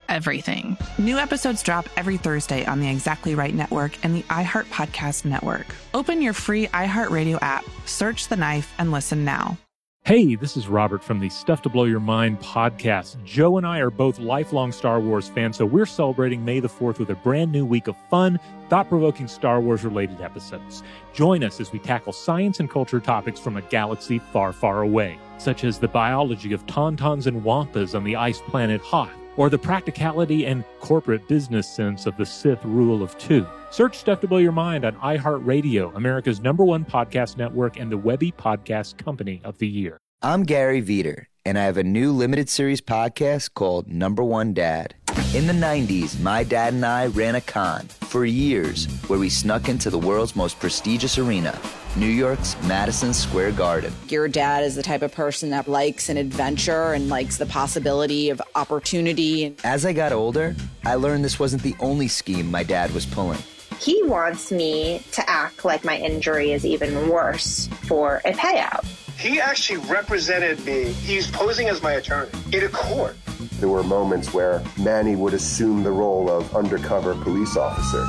everything. New episodes drop every Thursday on the Exactly Right Network and the iHeart Podcast Network. Open your free iHeartRadio app, search The Knife, and listen now. Hey, this is Robert from the Stuff to Blow Your Mind podcast. Joe and I are both lifelong Star Wars fans, so we're celebrating May the 4th with a brand new week of fun, thought-provoking Star Wars-related episodes. Join us as we tackle science and culture topics from a galaxy far, far away, such as the biology of tauntauns and wampas on the ice planet Hoth, or the practicality and corporate business sense of the Sith Rule of Two. Search Stuff to Blow Your Mind on iHeartRadio, America's #1 podcast network and the Webby Podcast Company of the Year. I'm Gary Veter, and I have a new limited series podcast called Number One Dad. In the 90s, my dad and I ran a con for years where we snuck into the world's most prestigious arena, New York's Madison Square Garden. Your dad is the type of person that likes an adventure and likes the possibility of opportunity. As I got older, I learned this wasn't the only scheme my dad was pulling. He wants me to act like my injury is even worse for a payout. He actually represented me. He's posing as my attorney in a court. There were moments where Manny would assume the role of undercover police officer.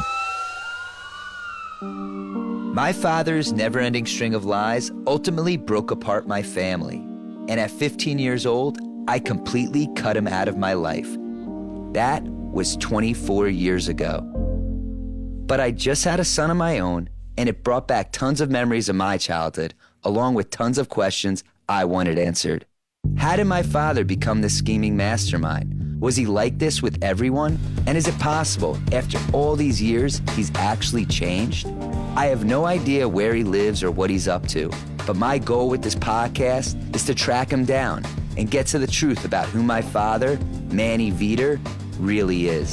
My father's never-ending string of lies ultimately broke apart my family. And at 15 years old, I completely cut him out of my life. That was 24 years ago. But I just had a son of my own, and it brought back tons of memories of my childhood, along with tons of questions I wanted answered. How did my father become this scheming mastermind? Was he like this with everyone? And is it possible, after all these years, he's actually changed? I have no idea where he lives or what he's up to, but my goal with this podcast is to track him down and get to the truth about who my father, Manny Veter, really is.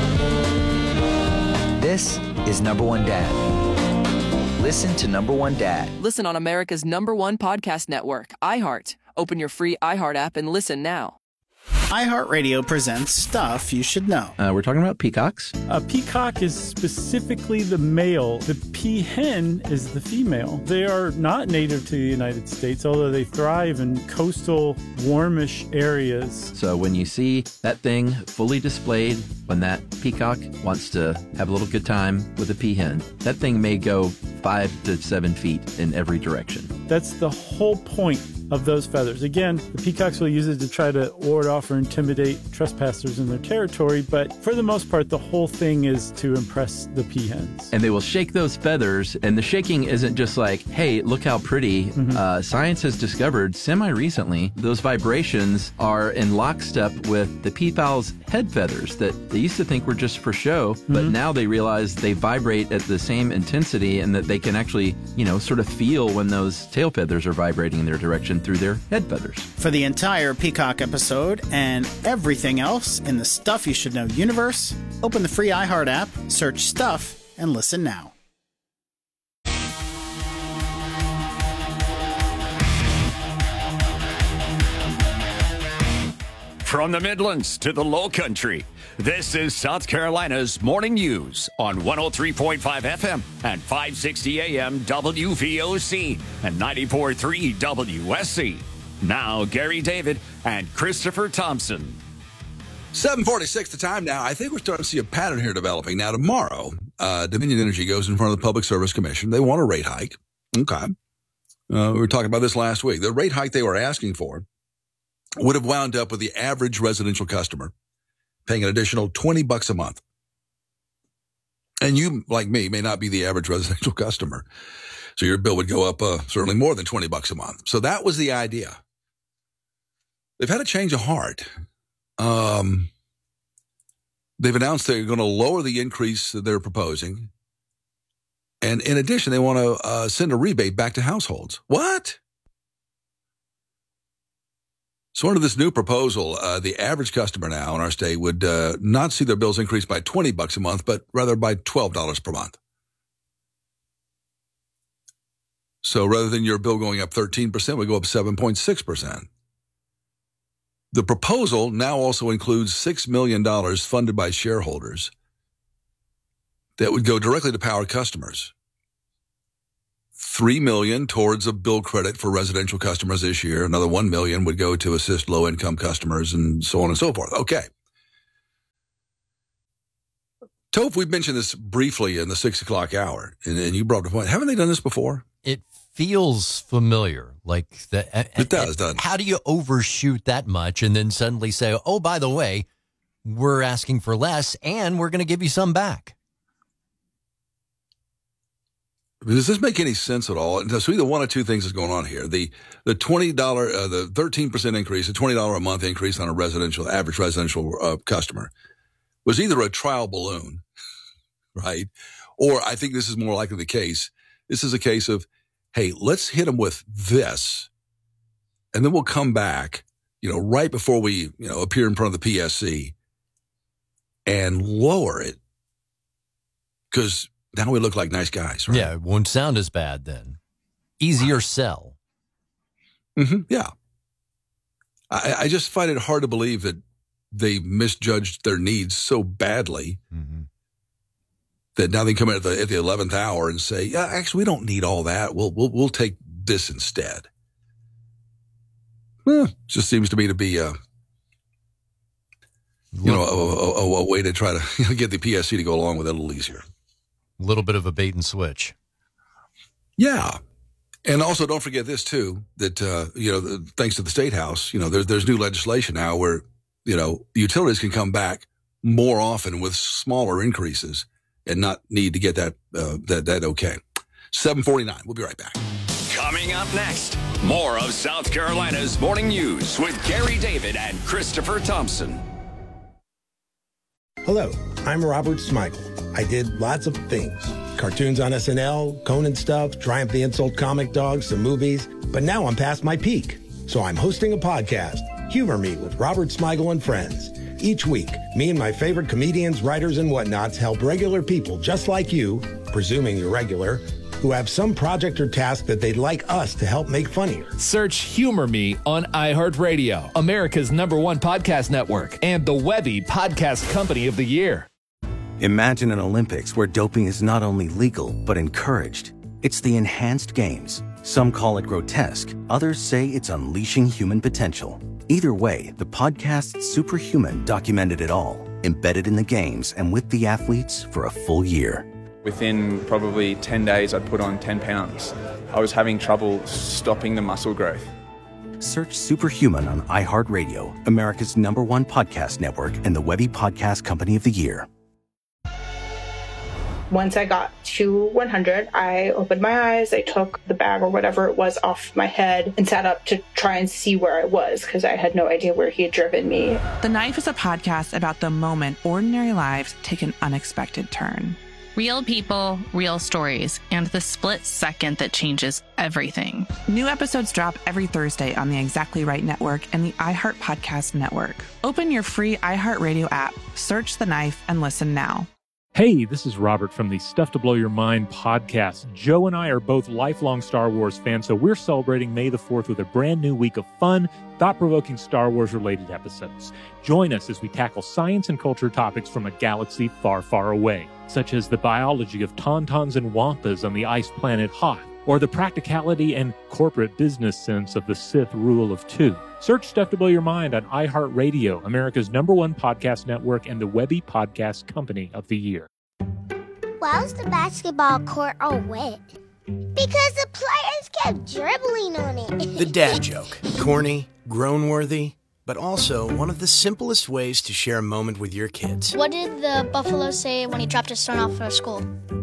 This is Number One Dad. Listen to Number One Dad. Listen on America's #1 podcast network, iHeart. Open your free iHeart app and listen now. iHeartRadio presents Stuff You Should Know. We're talking about peacocks. A peacock is specifically the male. The peahen is the female. They are not native to the United States, although they thrive in coastal, warmish areas. So when you see that thing fully displayed, when that peacock wants to have a little good time with a peahen, that thing may go 5 to 7 feet in every direction. That's the whole point of those feathers. Again, the peacocks will use it to try to ward off or intimidate trespassers in their territory, but for the most part, the whole thing is to impress the peahens. And they will shake those feathers, and the shaking isn't just like, hey, look how pretty. Science has discovered semi-recently those vibrations are in lockstep with the peafowl's head feathers that they used to think were just for show, but now they realize they vibrate at the same intensity and that they can actually, sort of feel when those tail feathers are vibrating in their direction through their head feathers. For the entire Peacock episode and everything else in the Stuff You Should Know universe, open the free iHeart app, search Stuff, and listen now. From the Midlands to the Low Country, this is South Carolina's Morning News on 103.5 FM and 560 AM WVOC and 94.3 WSC. Now, Gary David and Christopher Thompson. 7:46 the time now. I think we're starting to see a pattern here developing. Now, tomorrow, Dominion Energy goes in front of the Public Service Commission. They want a rate hike. Okay. We were talking about this last week. The rate hike they were asking for would have wound up with the average residential customer paying an additional $20 a month. And you, like me, may not be the average residential customer. So your bill would go up certainly more than $20 a month. So that was the idea. They've had a change of heart. They've announced they're going to lower the increase that they're proposing. And in addition, they want to send a rebate back to households. What? So under this new proposal, the average customer now in our state would not see their bills increase by $20 a month, but rather by $12 per month. So rather than your bill going up 13%, we go up 7.6%. The proposal now also includes $6 million funded by shareholders that would go directly to power customers. $3 million towards a bill credit for residential customers this year. Another $1 million would go to assist low-income customers and so on and so forth. Okay. Toph, we mentioned this briefly in the 6 o'clock hour, and you brought up a point. Haven't they done this before? It feels familiar. Like that. It does, doesn't it? How do you overshoot that much and then suddenly say, oh, by the way, we're asking for less and we're going to give you some back? Does this make any sense at all? So either one or two things is going on here. The $20, the 13% increase, the $20 a month increase on a average residential customer was either a trial balloon, right? Or I think this is more likely the case. This is a case of, hey, let's hit them with this, and then we'll come back, right before we, appear in front of the PSC and lower it, because now we look like nice guys, right? Yeah, it won't sound as bad then. Easier sell. Mm-hmm, yeah. I just find it hard to believe that they misjudged their needs so badly that now they come in at the 11th hour and say, yeah, actually, we don't need all that. We'll take this instead. Just seems to me to be a way to try to get the PSC to go along with it a little easier. A little bit of a bait and switch. Yeah. And also don't forget this too, that, thanks to the State House, there's new legislation now where, the utilities can come back more often with smaller increases and not need to get that okay. 7:49. We'll be right back. Coming up next, more of South Carolina's Morning News with Gary David and Christopher Thompson. Hello, I'm Robert Smigel. I did lots of things. Cartoons on SNL, Conan stuff, Triumph the Insult comic dogs, some movies. But now I'm past my peak. So I'm hosting a podcast, Humor Me with Robert Smigel and Friends. Each week, me and my favorite comedians, writers, and whatnots help regular people just like you, presuming you're regular, who have some project or task that they'd like us to help make funnier. Search Humor Me on iHeartRadio, America's #1 podcast network, and the Webby Podcast Company of the Year. Imagine an Olympics where doping is not only legal, but encouraged. It's the Enhanced Games. Some call it grotesque. Others say it's unleashing human potential. Either way, the podcast Superhuman documented it all, embedded in the games and with the athletes for a full year. Within probably 10 days, I'd put on 10 pounds. I was having trouble stopping the muscle growth. Search Superhuman on iHeartRadio, America's #1 podcast network, and the Webby Podcast Company of the Year. Once I got to 100, I opened my eyes, I took the bag or whatever it was off my head and sat up to try and see where I was because I had no idea where he had driven me. The Knife is a podcast about the moment ordinary lives take an unexpected turn. Real people, real stories, and the split second that changes everything. New episodes drop every Thursday on the Exactly Right Network and the iHeart Podcast Network. Open your free iHeartRadio app, search The Knife, and listen now. Hey, this is Robert from the Stuff to Blow Your Mind podcast. Joe and I are both lifelong Star Wars fans, so we're celebrating May the 4th with a brand new week of fun, thought-provoking Star Wars-related episodes. Join us as we tackle science and culture topics from a galaxy far, far away, such as the biology of tauntauns and wampas on the ice planet Hoth, or the practicality and corporate business sense of the Sith rule of two. Search Stuff to Blow Your Mind on iHeartRadio, America's #1 podcast network, and the Webby Podcast Company of the Year. Why was the basketball court all wet? Because the players kept dribbling on it. The dad joke. Corny, groan-worthy, but also one of the simplest ways to share a moment with your kids. What did the buffalo say when he dropped his son off for school?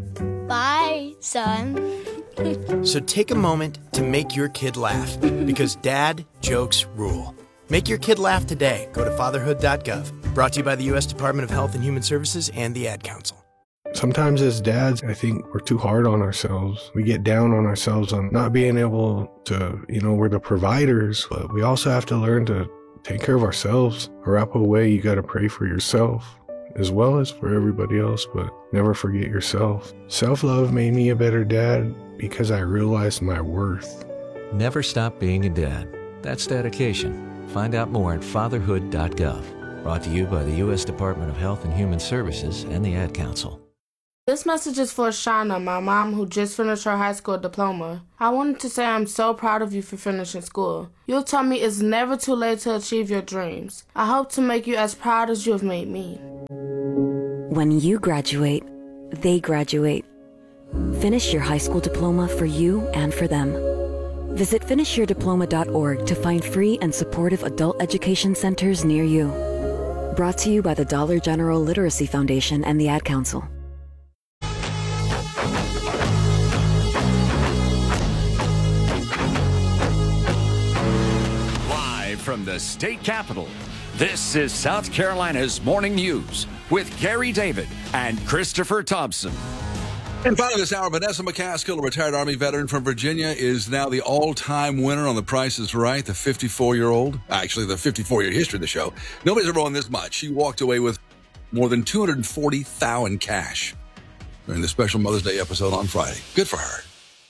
Bye, son. So take a moment to make your kid laugh, because dad jokes rule. Make your kid laugh today. Go to fatherhood.gov. Brought to you by the U.S. Department of Health and Human Services and the Ad Council. Sometimes as dads, I think we're too hard on ourselves. We get down on ourselves on not being able to, we're the providers, but we also have to learn to take care of ourselves. A wrap away, you got to pray for yourself as well as for everybody else, but never forget yourself. Self-love made me a better dad because I realized my worth. Never stop being a dad. That's dedication. Find out more at fatherhood.gov. Brought to you by the U.S. Department of Health and Human Services and the Ad Council. This message is for Shauna, my mom who just finished her high school diploma. I wanted to say I'm so proud of you for finishing school. You'll tell me it's never too late to achieve your dreams. I hope to make you as proud as you have made me. When you graduate, they graduate. Finish your high school diploma for you and for them. Visit finishyourdiploma.org to find free and supportive adult education centers near you. Brought to you by the Dollar General Literacy Foundation and the Ad Council. Live from the state capitol, this is South Carolina's Morning News with Gary David and Christopher Thompson. And finally this hour, Vanessa McCaskill, a retired Army veteran from Virginia, is now the all-time winner on The Price is Right, the 54-year-old. Actually, the 54-year history of the show. Nobody's ever won this much. She walked away with more than $240,000 in cash during the special Mother's Day episode on Friday. Good for her.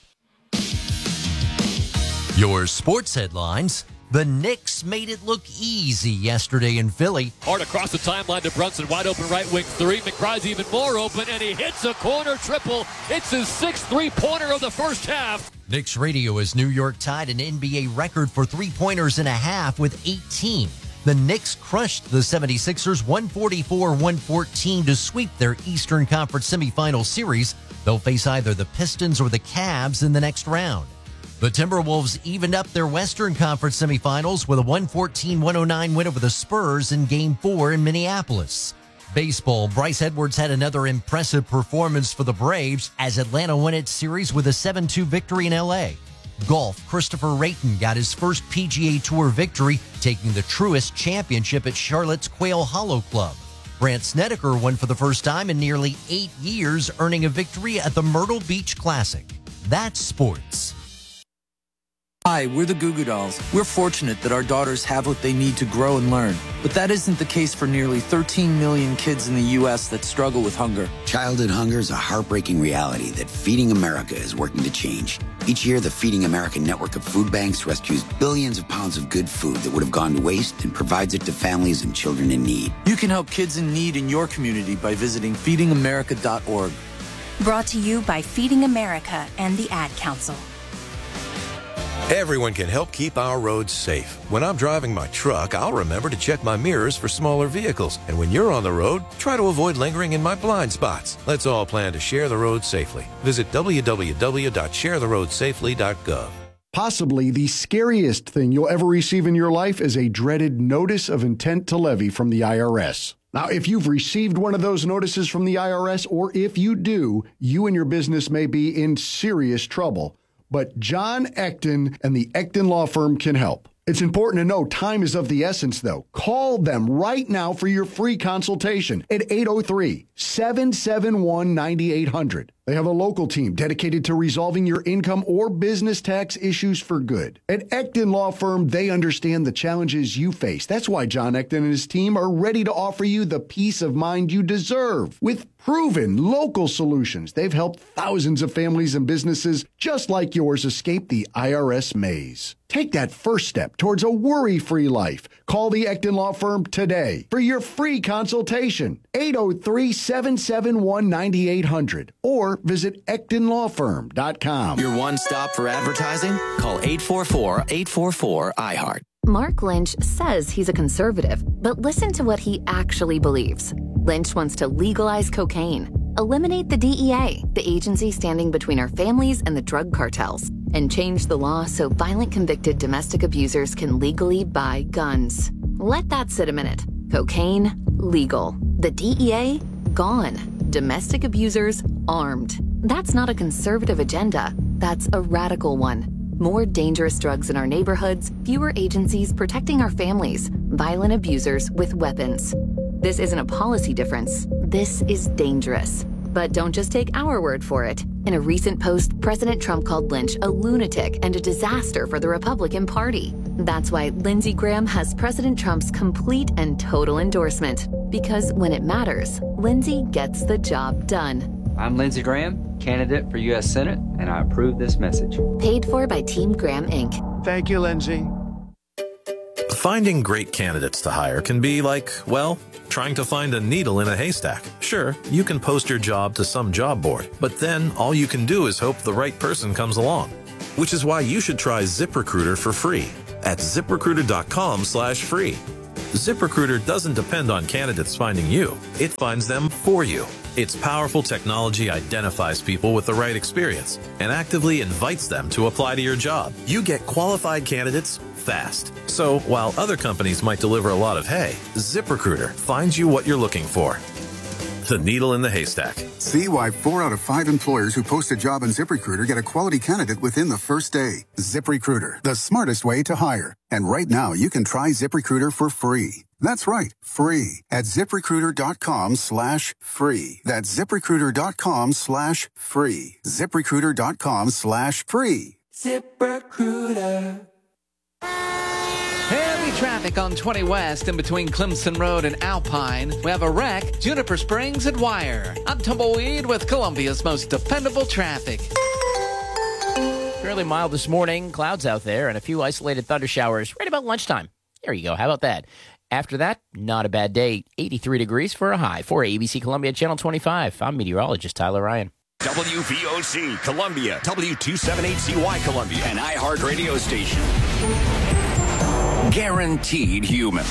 Your sports headlines. The Knicks made it look easy yesterday in Philly. Hard across the timeline to Brunson, wide open right wing three. McBride's even more open, and he hits a corner triple. It's his sixth three-pointer of the first half. Knicks radio as New York tied an NBA record for three-pointers in a half with 18. The Knicks crushed the 76ers 144-114 to sweep their Eastern Conference semifinal series. They'll face either the Pistons or the Cavs in the next round. The Timberwolves evened up their Western Conference semifinals with a 114-109 win over the Spurs in Game 4 in Minneapolis. Baseball, Bryce Edwards had another impressive performance for the Braves as Atlanta won its series with a 7-2 victory in L.A. Golf, Christopher Rayton got his first PGA Tour victory, taking the Truist Championship at Charlotte's Quail Hollow Club. Brandt Snedeker won for the first time in nearly 8 years, earning a victory at the Myrtle Beach Classic. That's sports. Hi, we're the Goo Goo Dolls. We're fortunate that our daughters have what they need to grow and learn. But that isn't the case for nearly 13 million kids in the U.S. that struggle with hunger. Childhood hunger is a heartbreaking reality that Feeding America is working to change. Each year, the Feeding America network of food banks rescues billions of pounds of good food that would have gone to waste and provides it to families and children in need. You can help kids in need in your community by visiting feedingamerica.org. Brought to you by Feeding America and the Ad Council. Everyone can help keep our roads safe. When I'm driving my truck, I'll remember to check my mirrors for smaller vehicles. And when you're on the road, try to avoid lingering in my blind spots. Let's all plan to share the road safely. Visit www.sharetheroadsafely.gov. Possibly the scariest thing you'll ever receive in your life is a dreaded notice of intent to levy from the IRS. Now, if you've received one of those notices from the IRS, or if you do, you and your business may be in serious trouble. But John Ecton and the Ecton Law Firm can help. It's important to know time is of the essence, though. Call them right now for your free consultation at 803-771-9800. They have a local team dedicated to resolving your income or business tax issues for good. At Ecton Law Firm, they understand the challenges you face. That's why John Ecton and his team are ready to offer you the peace of mind you deserve. With proven local solutions, they've helped thousands of families and businesses just like yours escape the IRS maze. Take that first step towards a worry-free life. Call the Ecton Law Firm today for your free consultation. 803-771-9800 or visit EctonLawFirm.com. Your one stop for advertising? Call 844-844-IHEART. Mark Lynch says he's a conservative, but listen to what he actually believes. Lynch wants to legalize cocaine, eliminate the DEA, the agency standing between our families and the drug cartels, and change the law so violent convicted domestic abusers can legally buy guns. Let that sit a minute. Cocaine, legal. The DEA, gone. Domestic abusers, armed. That's not a conservative agenda. That's a radical one. More dangerous drugs in our neighborhoods, fewer agencies protecting our families, violent abusers with weapons. This isn't a policy difference. This is dangerous. But don't just take our word for it. In a recent post, President Trump called Lynch a lunatic and a disaster for the Republican Party. That's why Lindsey Graham has President Trump's complete and total endorsement. Because when it matters, Lindsey gets the job done. I'm Lindsey Graham, candidate for U.S. Senate, and I approve this message. Paid for by Team Graham, Inc. Thank you, Lindsey. Finding great candidates to hire can be like, well, trying to find a needle in a haystack. Sure, you can post your job to some job board, but then all you can do is hope the right person comes along. Which is why you should try ZipRecruiter for free at ZipRecruiter.com/free. ZipRecruiter doesn't depend on candidates finding you. It finds them for you. Its powerful technology identifies people with the right experience and actively invites them to apply to your job. You get qualified candidates fast. So while other companies might deliver a lot of hay, ZipRecruiter finds you what you're looking for. The needle in the haystack. See why 4 out of 5 employers who post a job on ZipRecruiter get a quality candidate within the first day. ZipRecruiter, the smartest way to hire. And right now, you can try ZipRecruiter for free. That's right, free at ZipRecruiter.com/free. That's ZipRecruiter.com/free. ZipRecruiter.com/free. ZipRecruiter. Heavy traffic on 20 West in between Clemson Road and Alpine. We have a wreck, Juniper Springs and Wire. I'm Tumbleweed with Columbia's most dependable traffic. Fairly mild this morning, clouds out there, and a few isolated thunder showers right about lunchtime. There you go. How about that? After that, not a bad day. 83 degrees for a high. For ABC Columbia Channel 25, I'm meteorologist Tyler Ryan. WVOC Columbia, W278CY Columbia, an iHeart radio station. Guaranteed human.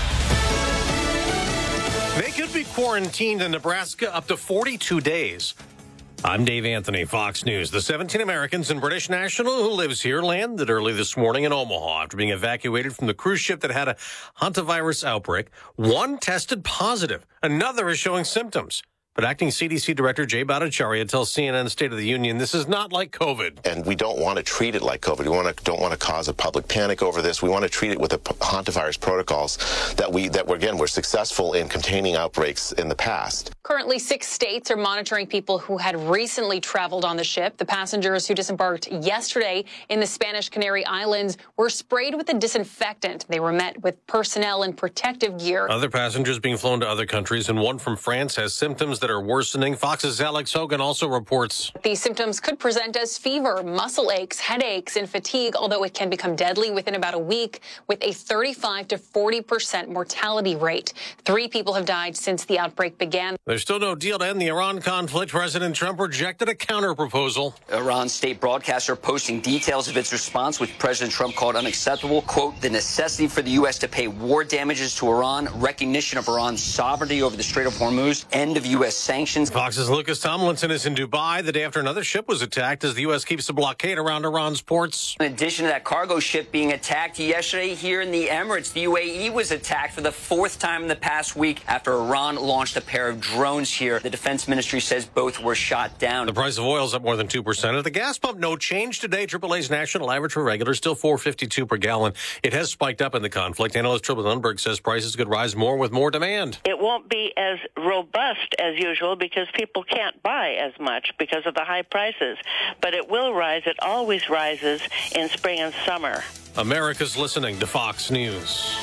They could be quarantined in Nebraska up to 42 days. I'm Dave Anthony, Fox News. The 17 Americans and British national who lives here landed early this morning in Omaha after being evacuated from the cruise ship that had a hantavirus outbreak. One tested positive. Another is showing symptoms. But acting CDC Director Jay Bhattacharya tells CNN State of the Union this is not like COVID. And we don't want to treat it like COVID. We don't want to cause a public panic over this. We want to treat it with the hantavirus protocols that we're successful in containing outbreaks in the past. Currently, 6 states are monitoring people who had recently traveled on the ship. The passengers who disembarked yesterday in the Spanish Canary Islands were sprayed with a disinfectant. They were met with personnel in protective gear. Other passengers being flown to other countries, and one from France has symptoms that are worsening. Fox's Alex Hogan also reports these symptoms could present as fever, muscle aches, headaches, and fatigue, although it can become deadly within about a week with a 35 to 40% mortality rate. 3 people have died since the outbreak began. There's still no deal to end the Iran conflict. President Trump rejected a counter-proposal. Iran's state broadcaster posting details of its response, which President Trump called unacceptable. Quote, the necessity for the U.S. to pay war damages to Iran, recognition of Iran's sovereignty over the Strait of Hormuz, end of U.S. sanctions. Fox's Lucas Tomlinson is in Dubai the day after another ship was attacked as the U.S. keeps a blockade around Iran's ports. In addition to that cargo ship being attacked yesterday here in the Emirates, the UAE was attacked for the 4th time in the past week after Iran launched a pair of drones here. The defense ministry says both were shot down. The price of oil is up more than 2%. At the gas pump, no change today. AAA's national average for regular still $4.52 per gallon. It has spiked up in the conflict. Analyst Tribble Lundberg says prices could rise more with more demand. It won't be as robust as usual because people can't buy as much because of the high prices. But it will rise. It always rises in spring and summer. America's listening to Fox News.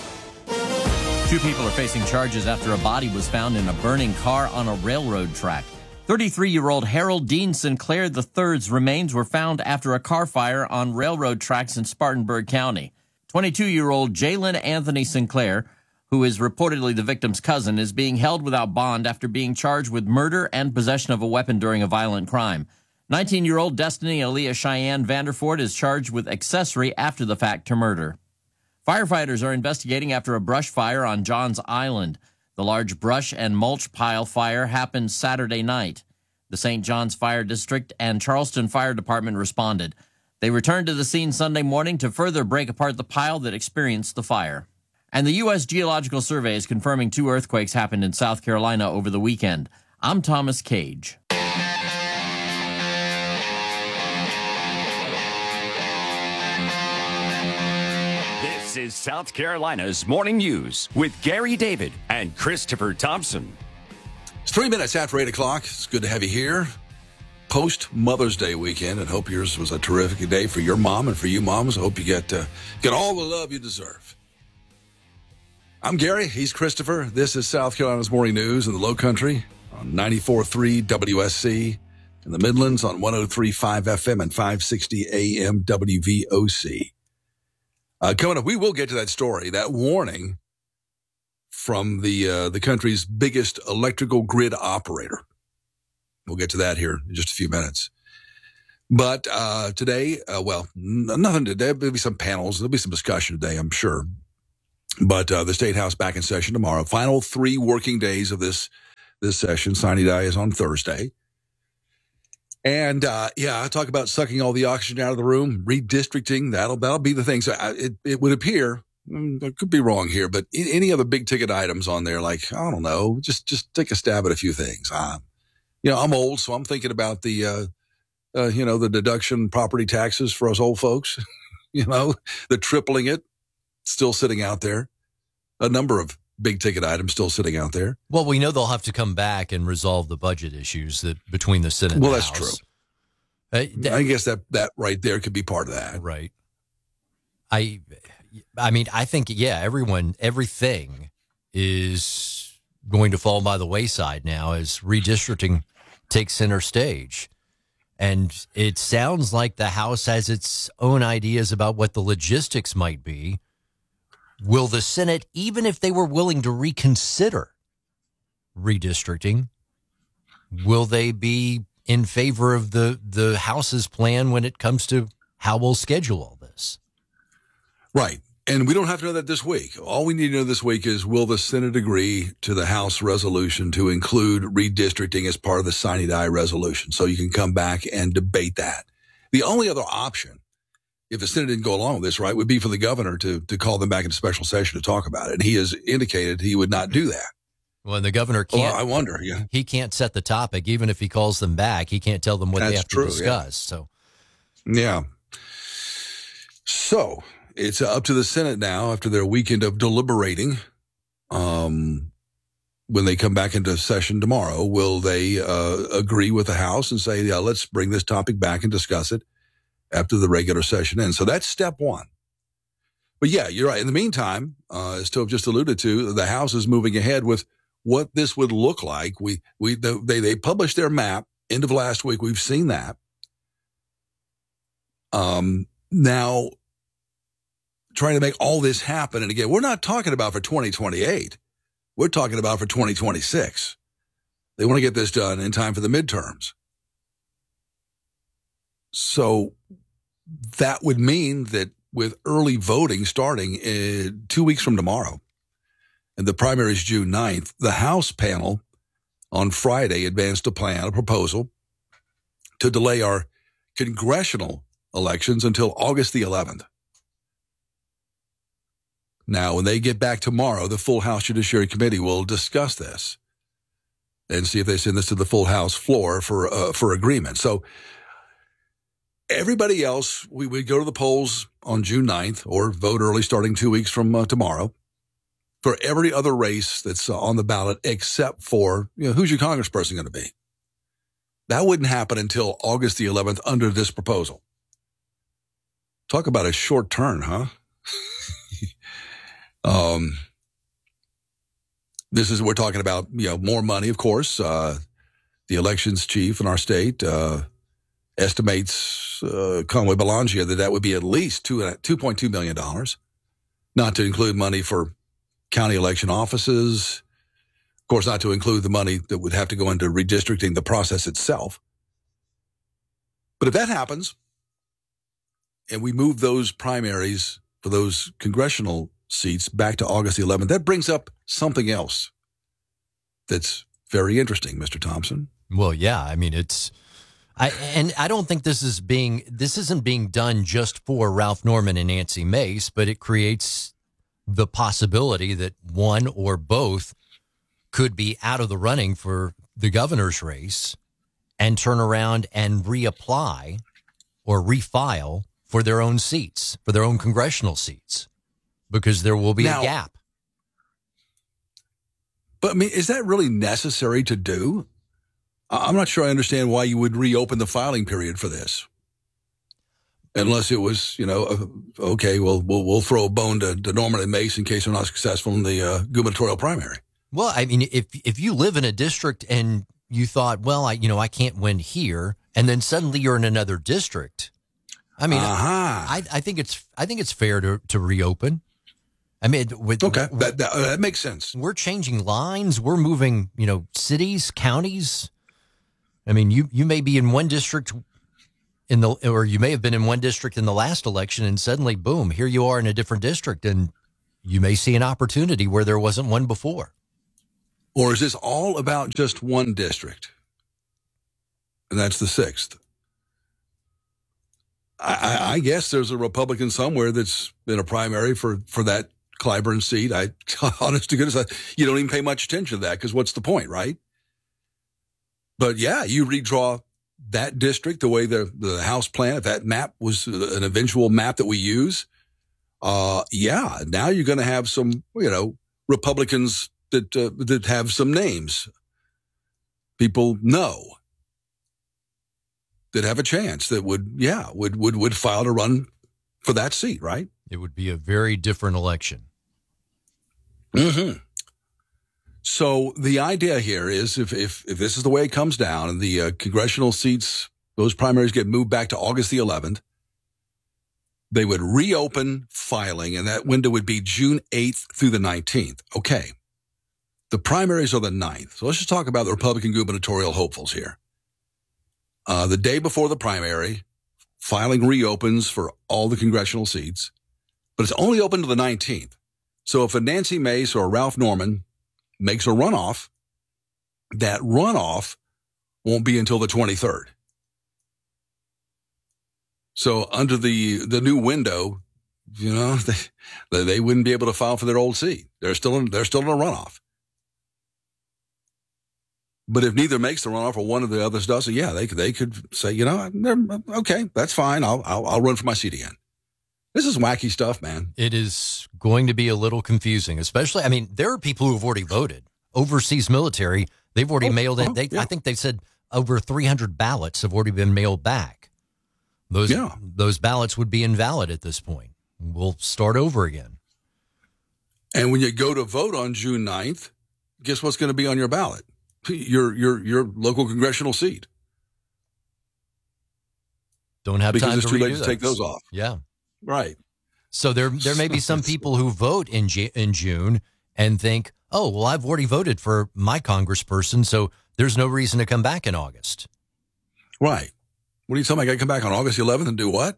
2 people are facing charges after a body was found in a burning car on a railroad track. 33-year-old Harold Dean Sinclair III's remains were found after a car fire on railroad tracks in Spartanburg County. 22-year-old Jalen Anthony Sinclair, who is reportedly the victim's cousin, is being held without bond after being charged with murder and possession of a weapon during a violent crime. 19-year-old Destiny Aaliyah Cheyenne Vanderford is charged with accessory after the fact to murder. Firefighters are investigating after a brush fire on Johns Island. The large brush and mulch pile fire happened Saturday night. The St. John's Fire District and Charleston Fire Department responded. They returned to the scene Sunday morning to further break apart the pile that experienced the fire. And the U.S. Geological Survey is confirming 2 earthquakes happened in South Carolina over the weekend. I'm Thomas Cage. This is South Carolina's Morning News with Gary David and Christopher Thompson. It's 3 minutes after 8 o'clock. It's good to have you here. Post Mother's Day weekend, and hope yours was a terrific day for your mom and for you moms. I hope you get all the love you deserve. I'm Gary. He's Christopher. This is South Carolina's Morning News in the Low Country on 94.3 WSC, in the Midlands on 103.5 FM and 560 AM WVOC. Coming up, we will get to that story, that warning from the country's biggest electrical grid operator. We'll get to that here in just a few minutes. But today, nothing today. There'll be some panels. There'll be some discussion today, I'm sure. But the State House back in session tomorrow. Final 3 working days of this this session. Sine die is on Thursday. And, I talk about sucking all the oxygen out of the room, redistricting. That'll be the thing. So it would appear, I could be wrong here, but any other big ticket items on there, like, I don't know, just take a stab at a few things. I'm old, so I'm thinking about the deduction property taxes for us old folks, the tripling it, still sitting out there. A number of big ticket items still sitting out there. Well, we know they'll have to come back and resolve the budget issues that between the Senate and the House. That's true. I guess that right there could be part of that. Right. I mean, I think, everything is going to fall by the wayside now as redistricting takes center stage. And it sounds like the House has its own ideas about what the logistics might be. Will the Senate, even if they were willing to reconsider redistricting, will they be in favor of the House's plan when it comes to how we'll schedule all this? Right. And we don't have to know that this week. All we need to know this week is, will the Senate agree to the House resolution to include redistricting as part of the sine die resolution? So you can come back and debate that. The only other option, if the Senate didn't go along with this, right, would be for the governor to call them back into special session to talk about it. And he has indicated he would not do that. Well, and the governor can't. Well, I wonder, He can't set the topic. Even if he calls them back, he can't tell them what they have to discuss. Yeah. So, yeah. So it's up to the Senate now after their weekend of deliberating. When they come back into session tomorrow, will they agree with the House and say, yeah, let's bring this topic back and discuss it after the regular session ends? So that's step one. But yeah, you're right. In the meantime, as Tove just alluded to, the House is moving ahead with what this would look like. They published their map end of last week. We've seen that. Now, trying to make all this happen, and again, we're not talking about for 2028. We're talking about for 2026. They want to get this done in time for the midterms. So that would mean that with early voting starting 2 weeks from tomorrow, and the primary is June 9th, the House panel on Friday advanced a proposal to delay our congressional elections until August the 11th. Now, when they get back tomorrow, the full House Judiciary Committee will discuss this and see if they send this to the full House floor for agreement. So everybody else, we would go to the polls on June 9th or vote early starting 2 weeks from tomorrow for every other race that's on the ballot except for, who's your congressperson going to be? That wouldn't happen until August the 11th under this proposal. Talk about a short turn, huh? We're talking about, more money, of course. The elections chief in our state estimates, Conway Belanger, that would be at least $2.2 million, not to include money for county election offices. Of course, not to include the money that would have to go into redistricting the process itself. But if that happens, and we move those primaries for those congressional seats back to August the 11th, that brings up something else that's very interesting, Mr. Thompson. Well, yeah, I mean, I don't think this isn't being done just for Ralph Norman and Nancy Mace, but it creates the possibility that one or both could be out of the running for the governor's race and turn around and reapply or refile for their own seats, for their own congressional seats, because there will be a gap. But, I mean, is that really necessary to do? I'm not sure I understand why you would reopen the filing period for this. Unless it was, okay, well, we'll throw a bone to Norman and Mace in case they're not successful in the gubernatorial primary. Well, I mean, if you live in a district and you thought, well, I can't win here, and then suddenly you're in another district. I mean, I think it's fair to reopen. I mean, that makes sense. We're changing lines. We're moving, cities, counties. I mean, you may be in one district or you may have been in one district in the last election, and suddenly, boom, here you are in a different district, and you may see an opportunity where there wasn't one before. Or is this all about just one district? And that's the 6th. I guess there's a Republican somewhere that's in a primary for that Clyburn seat. Honest to goodness, you don't even pay much attention to that because what's the point, right? But yeah, you redraw that district the way the House plan, if that map was an eventual map that we use, now you're going to have some, Republicans that have some names people know that have a chance that would file to run for that seat, right? It would be a very different election. Mm-hmm. So the idea here is if this is the way it comes down and the congressional seats, those primaries get moved back to August the 11th, they would reopen filing, and that window would be June 8th through the 19th. Okay. The primaries are the 9th. So let's just talk about the Republican gubernatorial hopefuls here. The day before the primary, filing reopens for all the congressional seats, but it's only open to the 19th. So if a Nancy Mace or a Ralph Norman makes a runoff, that runoff won't be until the 23rd. So under the new window, they wouldn't be able to file for their old seat. They're still in a runoff. But if neither makes the runoff or one of the others does, they could say, okay, that's fine. I'll run for my seat again. This is wacky stuff, man. It is going to be a little confusing, especially, there are people who have already voted. Overseas military, they've already mailed in. I think they said over 300 ballots have already been mailed back. Those ballots would be invalid at this point. We'll start over again. And when you go to vote on June 9th, guess what's going to be on your ballot? Your local congressional seat. Don't have because time it's to too redo late to take those off. Yeah. Right. So there may be some people who vote in June and think, oh, well, I've already voted for my congressperson, so there's no reason to come back in August. Right. What are you telling me? I got to come back on August 11th and do what?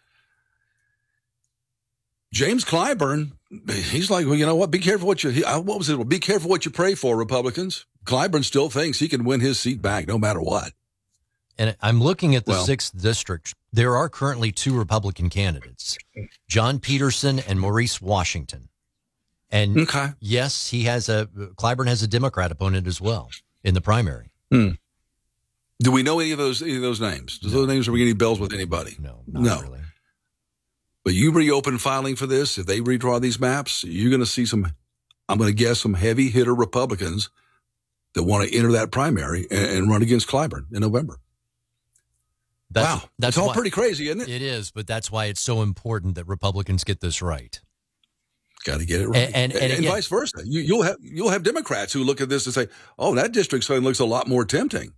James Clyburn, he's like, well, you know what? Be careful what be careful what you pray for, Republicans. Clyburn still thinks he can win his seat back no matter what. And I'm looking at the 6th district. There are currently 2 Republican candidates, John Peterson and Maurice Washington. And yes, Clyburn has a Democrat opponent as well in the primary. Do we know any of those names? Does those names ring any bells with anybody? No, not really. But you reopen filing for this, if they redraw these maps, you're going to see some heavy hitter Republicans that want to enter that primary and run against Clyburn in November. That's all pretty crazy, isn't it? It is, but that's why it's so important that Republicans get this right. Got to get it right, and vice versa. You'll have Democrats who look at this and say, "Oh, that district sign looks a lot more tempting."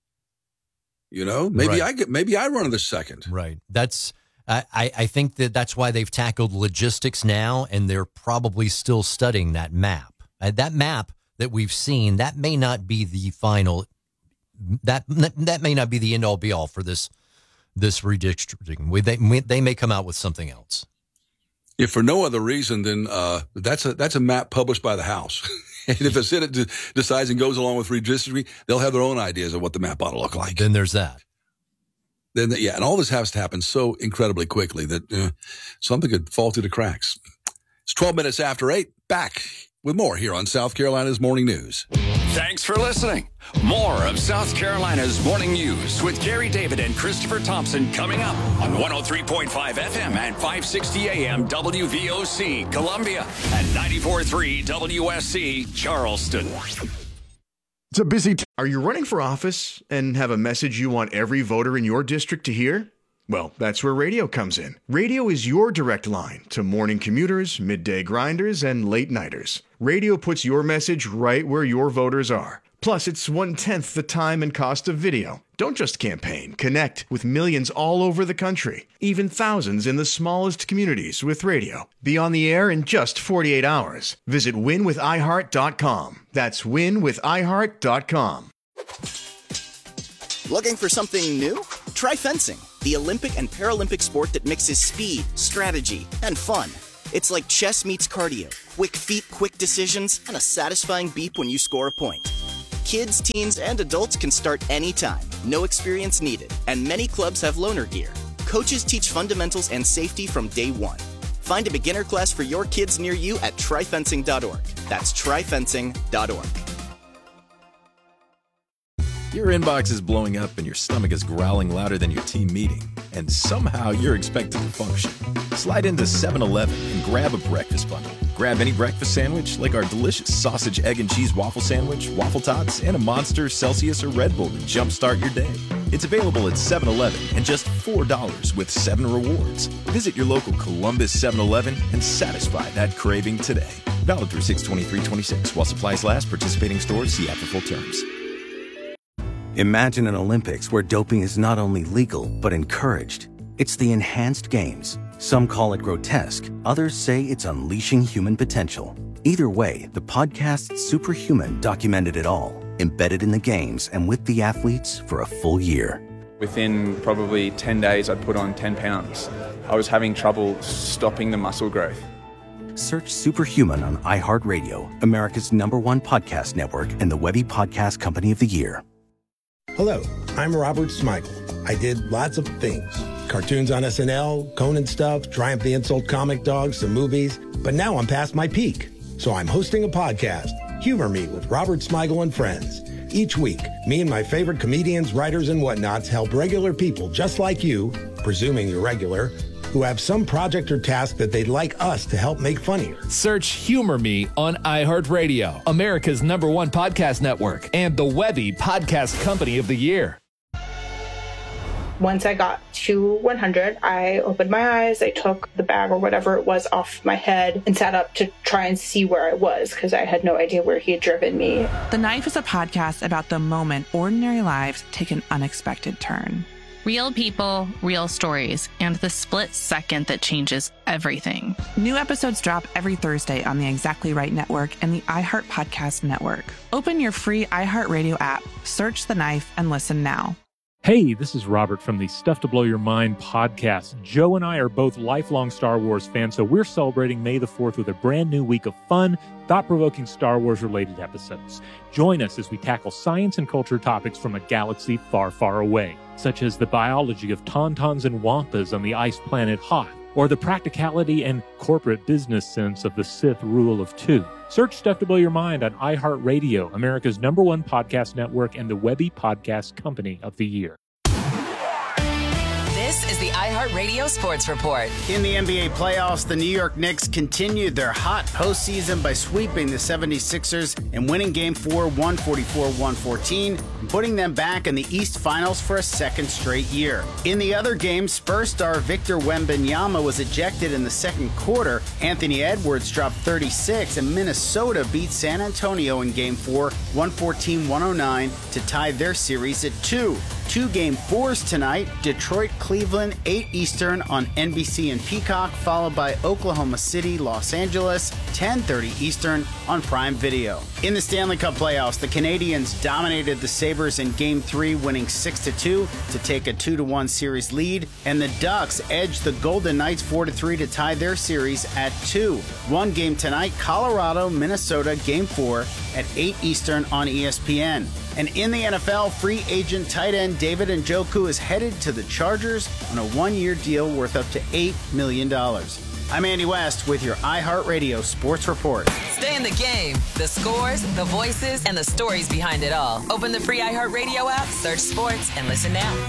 Maybe I run in the second. Right. I think that's why they've tackled logistics now, and they're probably still studying that map. That map that we've seen, that may not be the final. That may not be the end all be all for this redistricting. They may come out with something else. If for no other reason, then that's a map published by the House. And if the Senate decides and goes along with redistricting, they'll have their own ideas of what the map ought to look like. Then there's that. And all this has to happen so incredibly quickly that something could fall through the cracks. It's 12 minutes after 8. Back with more here on South Carolina's Morning News. Thanks for listening. More of South Carolina's Morning News with Gary David and Christopher Thompson coming up on 103.5 FM and 560 AM WVOC Columbia and 94.3 WSC Charleston. It's a busy Are you running for office and have a message you want every voter in your district to hear? Well, that's where radio comes in. Radio is your direct line to morning commuters, midday grinders, and late nighters. Radio puts your message right where your voters are. Plus, it's 1/10 the time and cost of video. Don't just campaign. Connect with millions all over the country, even thousands in the smallest communities with radio. Be on the air in just 48 hours. Visit winwithiheart.com. That's winwithiheart.com. Looking for something new? Try fencing, the Olympic and Paralympic sport that mixes speed, strategy, and fun. It's like chess meets cardio. Quick feet, quick decisions, and a satisfying beep when you score a point. Kids, teens, and adults can start anytime. No experience needed. And many clubs have loaner gear. Coaches teach fundamentals and safety from day one. Find a beginner class for your kids near you at tryfencing.org. That's tryfencing.org. Your inbox is blowing up and your stomach is growling louder than your team meeting, and somehow you're expected to function. Slide into 7-Eleven and grab a breakfast bundle. Grab any breakfast sandwich like our delicious sausage, egg, and cheese waffle sandwich, waffle tots, and a Monster, Celsius, or Red Bull to jumpstart your day. It's available at 7-Eleven and just $4 with 7 rewards. Visit your local Columbus 7-Eleven and satisfy that craving today. Valid through 6/23/26 while supplies last. Participating stores see after full terms. Imagine an Olympics where doping is not only legal, but encouraged. It's the enhanced games. Some call it grotesque. Others say it's unleashing human potential. Either way, the podcast Superhuman documented it all, embedded in the games and with the athletes for a full year. Within probably 10 days, I'd put on 10 pounds. I was having trouble stopping the muscle growth. Search Superhuman on iHeartRadio, America's #1 podcast network, and the Webby Podcast Company of the Year. Hello, I'm Robert Smigel. I did lots of things. Cartoons on SNL, Conan stuff, Triumph the Insult Comic Dogs, some movies. But now I'm past my peak. So I'm hosting a podcast, Humor Me with Robert Smigel and Friends. Each week, me and my favorite comedians, writers, and whatnots help regular people just like you, presuming you're regular, who have some project or task that they'd like us to help make funnier. Search Humor Me on iHeartRadio, America's #1 podcast network, and the Webby Podcast Company of the Year. Once I got to 100, I opened my eyes, I took the bag or whatever it was off my head and sat up to try and see where I was because I had no idea where he had driven me. The Knife is a podcast about the moment ordinary lives take an unexpected turn. Real people, real stories, and the split second that changes everything. New episodes drop every Thursday on the Exactly Right Network and the iHeart Podcast Network. Open your free iHeartRadio app, search The Knife, and listen now. Hey, this is Robert from the Stuff to Blow Your Mind podcast. Joe and I are both lifelong Star Wars fans, so we're celebrating May the 4th with a brand new week of fun, thought-provoking Star Wars-related episodes. Join us as we tackle science and culture topics from a galaxy far, far away, such as the biology of tauntauns and wampas on the ice planet Hoth, or the practicality and corporate business sense of the Sith rule of 2. Search Stuff to Blow Your Mind on iHeartRadio, America's #1 podcast network, and the Webby Podcast Company of the Year. This is the iHeartRadio Sports Report. In the NBA playoffs, the New York Knicks continued their hot postseason by sweeping the 76ers and winning Game 4 144-114, and putting them back in the East Finals for a second straight year. In the other game, Spurs star Victor Wembanyama was ejected in the second quarter. Anthony Edwards dropped 36, and Minnesota beat San Antonio in Game 4 114-109 to tie their series at 2. 2 Game 4s tonight. Detroit, Cleveland, 8 Eastern on NBC and Peacock, followed by Oklahoma City, Los Angeles, 10:30 Eastern on Prime Video. In the Stanley Cup playoffs, the Canadiens dominated the Sabres in Game 3, winning 6-2 to take a 2-1 series lead, and the Ducks edged the Golden Knights 4-3 to tie their series at 2. One game tonight, Colorado, Minnesota, Game 4 at 8 Eastern on ESPN. And in the NFL, free agent tight end David Njoku is headed to the Chargers on a 1-year deal worth up to $8 million. I'm Andy West with your iHeartRadio Sports Report. Stay in the game. The scores, the voices, and the stories behind it all. Open the free iHeartRadio app, search sports, and listen now.